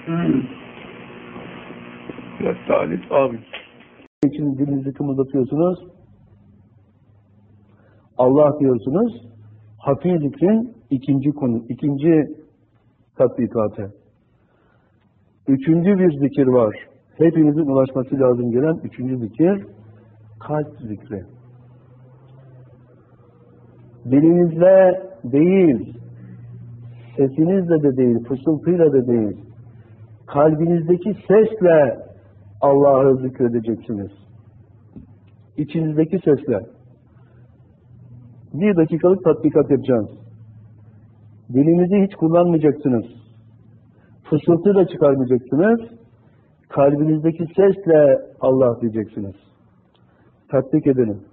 Biraz talip abi. için dilinizi kımıldatıyorsunuz. Allah diyorsunuz. Hafi zikrin ikinci tatbikatı. Üçüncü bir zikir var. Hepinizin ulaşması lazım gelen üçüncü zikir, kalp zikri. Dilinizle değil, sesinizle de değil, fısıltıyla da değil, kalbinizdeki sesle Allah'ı zikredeceksiniz. İçinizdeki sesle. 1 dakikalık tatbikat yapacağız. Dilinizi hiç kullanmayacaksınız. Fısıltı da çıkarmayacaksınız. Kalbinizdeki sesle Allah diyeceksiniz. Tatbik edelim.